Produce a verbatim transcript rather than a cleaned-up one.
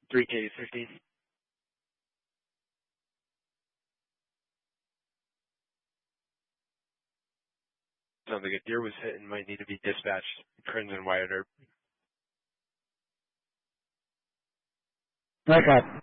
three K fifteen. Sounds like a deer was hit and might need to be dispatched. Crimson Wyatt. Okay.